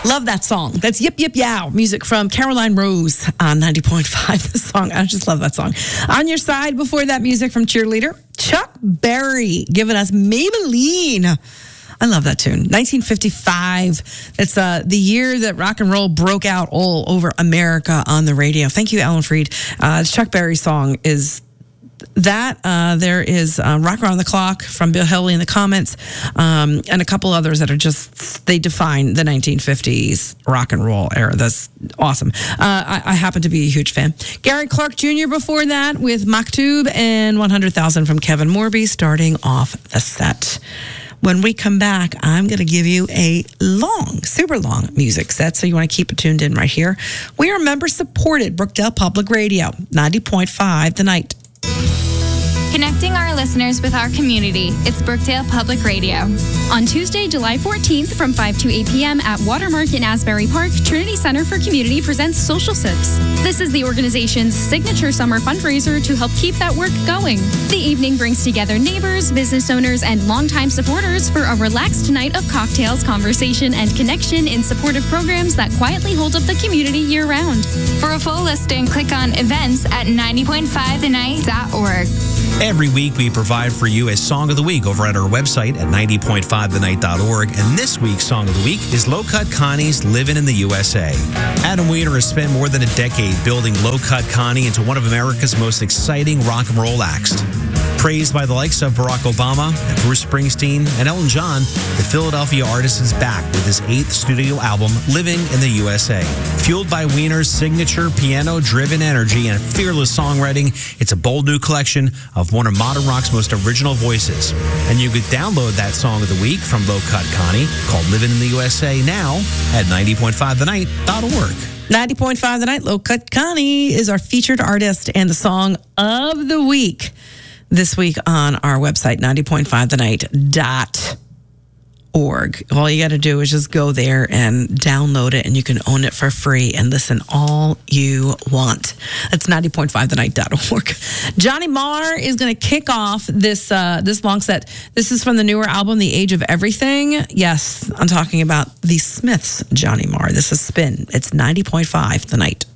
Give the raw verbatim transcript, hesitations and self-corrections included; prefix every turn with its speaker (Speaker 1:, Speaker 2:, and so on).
Speaker 1: Love that song. That's Yip Yip Yow. Music from Caroline Rose on ninety point five. The song, I just love that song. On your side, before that, music from Cheerleader, Chuck Berry giving us Maybelline. I love that tune. nineteen fifty-five. It's uh, the year that rock and roll broke out all over America on the radio. Thank you, Alan Freed. Uh, Chuck Berry's song is that. Uh, there is uh, Rock Around the Clock from Bill Haley in the comments, um, and a couple others that are just, they define the nineteen fifties rock and roll era. That's awesome. Uh, I, I happen to be a huge fan. Gary Clark Junior before that with Maktub, and one hundred thousand from Kevin Morby starting off the set. When we come back, I'm going to give you a long, super long music set, so you want to keep it tuned in right here. We are member-supported Brookdale Public Radio, ninety point five The Night.
Speaker 2: Connecting our listeners with our community. It's Brookdale Public Radio.
Speaker 3: On Tuesday, July fourteenth from five to eight p.m. at Watermark in Asbury Park, Trinity Center for Community presents Social Sips. This is the organization's signature summer fundraiser to help keep that work going. The evening brings together neighbors, business owners, and longtime supporters for a relaxed night of cocktails, conversation, and connection in supportive programs that quietly hold up the community year-round.
Speaker 2: For a full listing, click on events at ninety point five the night dot org.
Speaker 4: Every week, we provide for you a Song of the Week over at our website at ninety point five the night dot org. And this week's Song of the Week is Low Cut Connie's Livin' in the U S A. Adam Weiner has spent more than a decade building Low Cut Connie into one of America's most exciting rock and roll acts. Praised by the likes of Barack Obama, and Bruce Springsteen, and Elton John, the Philadelphia artist is back with his eighth studio album, Living in the U S A. Fueled by Weiner's signature piano-driven energy and fearless songwriting, it's a bold new collection of one of modern rock's most original voices. And you could download that Song of the Week from Low Cut Connie, called Living in the U S A, now at ninety point five the night dot org.
Speaker 1: ninety point five The Night, Low Cut Connie is our featured artist and the Song of the Week this week on our website, ninety point five the night dot org. All you got to do is just go there and download it, and you can own it for free and listen all you want. That's ninety point five the night dot org. Johnny Marr is going to kick off this uh, this long set. This is from the newer album, The Age of Everything. Yes, I'm talking about the Smiths' Johnny Marr. This is Spin. It's ninety point five The Night.